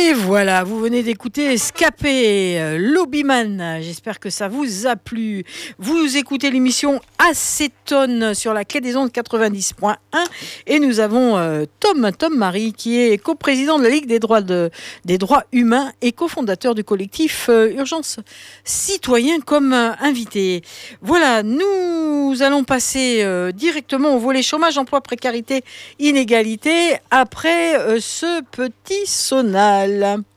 Et voilà, vous venez d'écouter Escapé, Lobbyman. J'espère que ça vous a plu. Vous écoutez l'émission Acétone sur la clé des ondes 90.1 et nous avons Tom Marie qui est coprésident de la Ligue des droits humains et cofondateur du collectif Urgence Citoyen comme invité. Voilà, nous allons passer directement au volet chômage, emploi, précarité, inégalité après ce petit sonal.